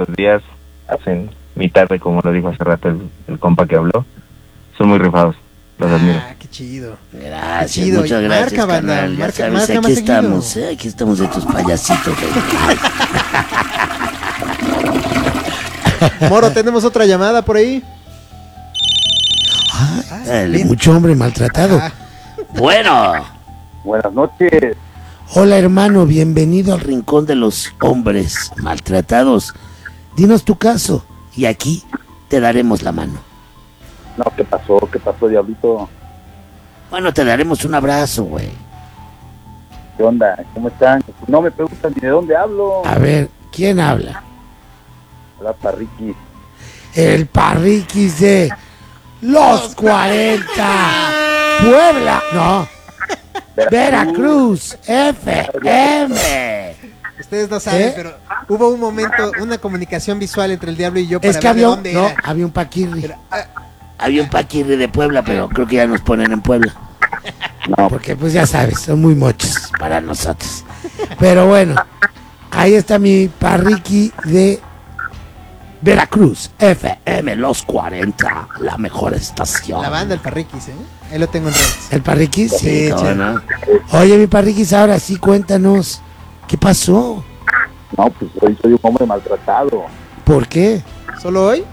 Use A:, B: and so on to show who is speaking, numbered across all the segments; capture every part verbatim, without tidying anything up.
A: los días hacen mi tarde, como lo dijo hace rato el, el compa que habló. Son muy rifados, los admiro.
B: Ah, qué chido.
C: Gracias,
B: Qué chido.
C: muchas gracias,
B: Marca, banda,
C: carnal. Ya
B: marca,
C: sabes,
B: marca
C: aquí
B: más
C: estamos,
B: seguido.
C: eh, aquí estamos de tus payasitos.
B: Moro, tenemos otra llamada por ahí.
C: Ah, dale.
B: bien.
D: Mucho hombre maltratado.
B: Ah,
C: Bueno,
E: Buenas noches.
D: Hola, hermano, bienvenido al
C: rincón de los hombres maltratados. Dinos tu caso y aquí te daremos la mano.
E: No, ¿qué pasó? ¿Qué pasó, diablito?
C: Bueno, te daremos un abrazo, güey.
E: ¿Qué onda? ¿Cómo están? No me preguntan ni de dónde hablo.
D: A ver, ¿quién habla?
E: Hola, Parriqui.
D: El Parriquis de Los cuarenta. Puebla. No. Veracruz. F M.
B: ustedes no saben,
D: ¿Eh?
B: pero hubo un momento, una comunicación visual entre el diablo y yo para
D: Es que
B: ver de
D: había un,
B: dónde
D: no,
B: era.
D: había un paquirri.
B: Era, ah,
C: Había un paquirri de Puebla, pero creo que ya nos ponen en Puebla.
E: No,
D: Porque pues ya sabes, son muy mochos para nosotros. Pero bueno, ahí está mi Parriqui de Veracruz. F M, los cuarenta, la mejor estación.
B: la banda, el Parriquis, ¿eh? Ahí lo tengo en redes.
D: ¿El Parriquis?
B: Sí,
C: ¿Cómo
B: che.
C: no?
D: Oye, mi Parriquis, ahora sí, cuéntanos. ¿Qué pasó?
E: no, pues hoy soy un hombre maltratado.
D: ¿Por qué?
B: ¿Solo hoy?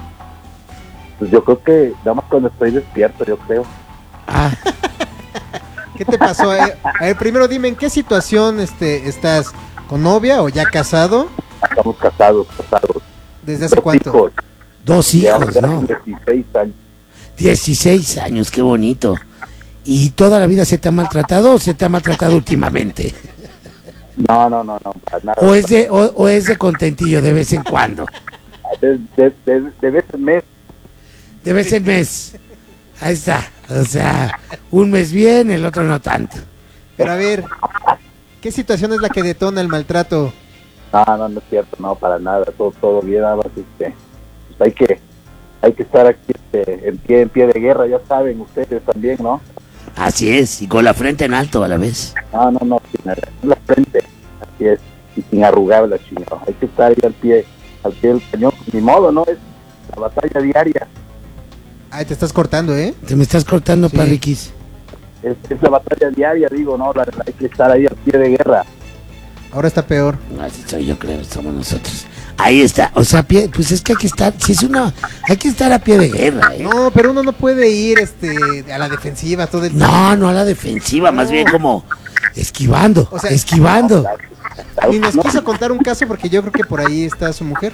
E: Pues yo creo que, nada más cuando estoy despierto, yo creo.
D: Ah,
B: ¿Qué te pasó? Eh, a ver, primero dime, ¿en qué situación este, estás? ¿Con novia o ya casado?
E: Estamos casados, casados.
B: ¿Desde hace
E: Dos
B: cuánto?
E: hijos.
D: dos
E: Ya
D: hijos,
E: tenemos
D: ¿no?
E: dieciséis años.
D: dieciséis años, qué bonito. ¿Y toda la vida se te ha maltratado o se te ha maltratado últimamente?
E: No, no, no, no, para nada.
D: ¿O es de, o, o es de contentillo de vez en cuando?
E: De, de, de, de vez en mes.
D: De vez en mes. Ahí está. O sea, un mes bien, el otro no tanto.
B: Pero a ver, ¿qué situación es la que detona el maltrato?
E: No, no, no es cierto, no, para nada, todo, todo bien, nada más, este, pues hay que, hay que estar aquí, este, en pie, en pie de guerra, ya saben ustedes también, ¿no?
C: Así es, y con la frente en alto a la vez.
E: No, no, no, sin arrugar la frente, así es, y sin arrugarla, chingado, hay que estar ahí al pie, al pie del cañón, ni modo, ¿no? Es la batalla diaria,
B: Ay, te estás cortando, ¿eh?
D: Te me estás cortando,
B: Sí.
D: Parriquis.
E: es, es la batalla diaria, digo, ¿no? La- la- hay que estar ahí al pie de guerra.
B: Ahora está peor.
C: Así soy yo, creo, somos nosotros. Ahí está.
D: O sea, pie, pues es que hay que estar, si es una, hay que estar a pie de guerra, ¿eh?
B: No, pero uno no puede ir este, a la defensiva todo el tiempo.
D: No, no a la defensiva,
C: Encima, más bien como...
D: esquivando,
B: O sea,
D: esquivando.
B: Ni nos
E: No,
B: quiso contar un caso porque yo creo que por ahí está su mujer.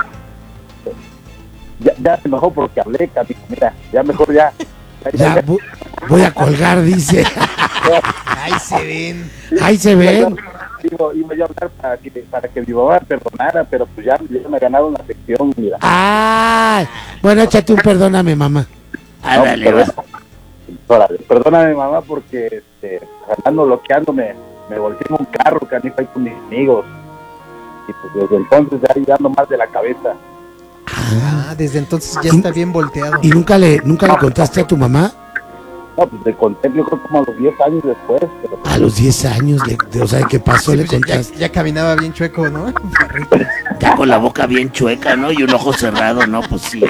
E: ya, ya se enojó porque hablé, Cami, mira, ya mejor ya.
D: Ya vo- voy a colgar, dice.
B: Ay, se ven.
D: Ahí se ven.
E: Digo, iba yo a hablar para que, para que mi mamá perdonara, pero pues ya, ya me ganaron la sección, mira.
D: Ah, bueno, échate un perdóname, mamá.
C: Ándale,
E: No,
C: va.
E: perdón- órale, perdóname, mamá, porque este, andando bloqueándome, me volteé en un carro, canijo, ahí con mis amigos. Y pues desde entonces ya ahí ando más de la cabeza.
B: Ah, desde entonces ya está bien volteado.
D: ¿Y nunca le, nunca le contaste a tu mamá?
E: No, pues le conté, yo creo como a los diez años después. Pero,
D: A los diez años, le, o sea, ¿qué pasó?
B: Sí,
D: Le
B: pues ya,
D: contaste.
B: ya- ya caminaba bien chueco, ¿no?
C: Ya con la boca bien chueca, ¿no? Y un ojo cerrado, ¿no? Pues sí.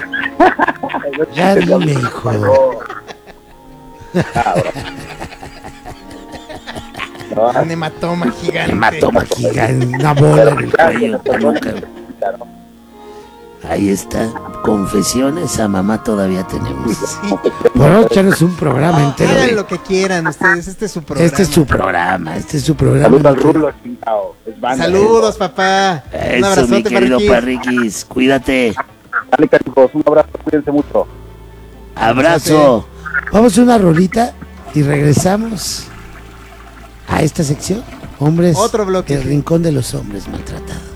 D: Ya dime, hijo.
E: no,
B: Un hematoma gigante.
C: Hematoma
D: Gigante, una bola en el
C: cuello, peluca. Ahí está. Confesiones a mamá todavía tenemos.
B: Sí.
D: Bueno, échanos un programa entero.
B: Hagan
D: de-
B: lo que quieran ustedes, este es su programa.
D: Este es su programa, este es su programa.
E: Saludos al Rulo, chingado. Es banda,
B: Saludos, papá. Un
C: Eso, mi
B: abrazote,
C: querido
B: Parriquis.
C: Parriquis. Cuídate.
E: eh. Dale, canijos, un abrazo, cuídense mucho.
C: Abrazo.
D: Vamos a una rolita y regresamos a esta sección. Hombres
B: Otro bloque.
D: del rincón de los hombres maltratados.